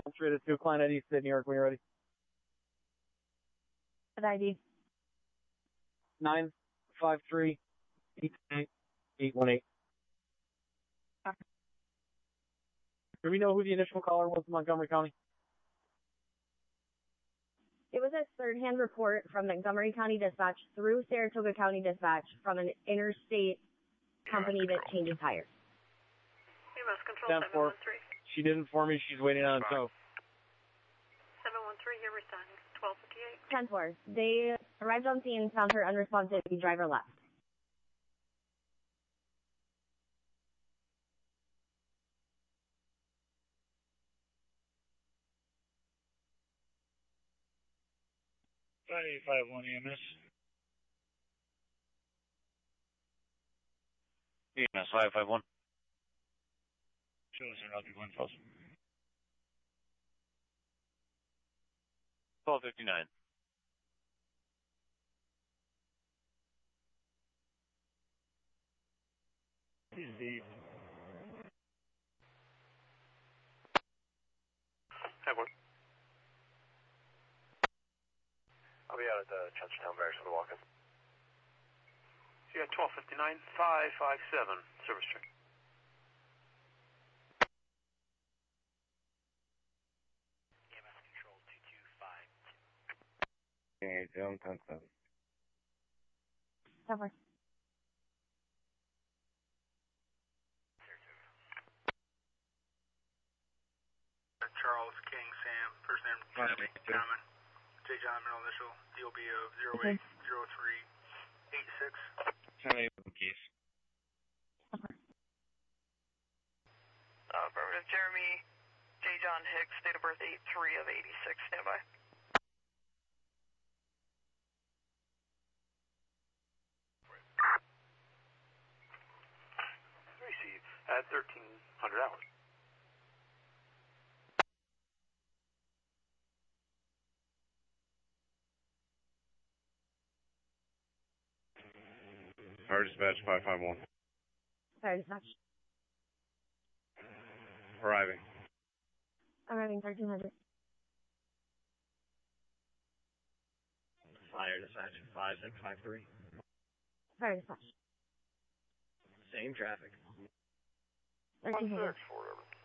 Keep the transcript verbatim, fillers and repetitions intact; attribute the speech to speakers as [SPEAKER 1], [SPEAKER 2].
[SPEAKER 1] Three to two, Klein Eddie, State, New York. When you're ready.
[SPEAKER 2] What I D?
[SPEAKER 1] Nine five three eight eight eight one eight. Do we know who the initial caller was in Montgomery County?
[SPEAKER 2] It was a third-hand report from Montgomery County Dispatch through Saratoga County Dispatch from an interstate company that changes tires.
[SPEAKER 3] E M S Control seven one three.
[SPEAKER 1] She did inform me she's waiting on a tow.
[SPEAKER 3] seven one three, here responding. twelve fifty-eight.
[SPEAKER 2] ten four. They arrived on scene, found her unresponsive, the driver left.
[SPEAKER 4] five eight five one E M S.
[SPEAKER 5] E M S five five one.
[SPEAKER 4] Show us an L P one false.
[SPEAKER 5] twelve fifty-nine.
[SPEAKER 4] This is the...
[SPEAKER 6] Have one. I'll be out at the Chestertown Barracks for the walk-in. Yeah, twelve fifty-nine, five five seven, service check. E M S Control two two five two.
[SPEAKER 5] Okay, seven ten seven.
[SPEAKER 2] ten four.
[SPEAKER 6] Charles King Sam, first name Jeremy Common. J. John, middle initial, D O B of zero eight zero three eight six.
[SPEAKER 4] Tell me the case.
[SPEAKER 3] Uh, affirmative, Jeremy, J. John Hicks, date of birth eight three of eighty-six, standby.
[SPEAKER 6] Receive at thirteen hundred hours.
[SPEAKER 5] Fire dispatch five five one.
[SPEAKER 2] Fire dispatch.
[SPEAKER 5] Arriving.
[SPEAKER 2] Arriving thirteen hundred.
[SPEAKER 7] Fire dispatch five six five three.
[SPEAKER 2] Fire dispatch.
[SPEAKER 7] Same traffic.
[SPEAKER 2] thirteen hundred.
[SPEAKER 6] Four,